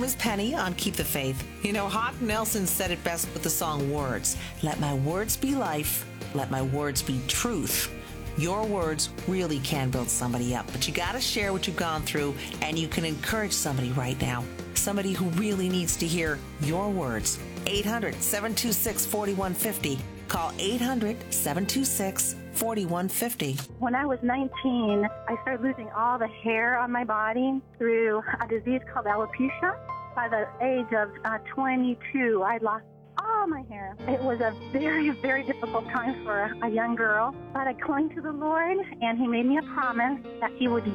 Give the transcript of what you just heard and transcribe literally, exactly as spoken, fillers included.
is Penny on Keep the Faith. You know, Hawk Nelson said it best with the song Words. Let my words be life. Let my words be truth. Your words really can build somebody up, but you got to share what you've gone through, and you can encourage somebody right now, somebody who really needs to hear your words. eight hundred, seven two six, four one five zero. Call eight hundred, seven two six, four one five zero. When I was nineteen, I started losing all the hair on my body through a disease called alopecia. By the age of uh, twenty-two, I lost all my hair. It was a very, very difficult time for a, a young girl, but I clung to the Lord, and He made me a promise that He would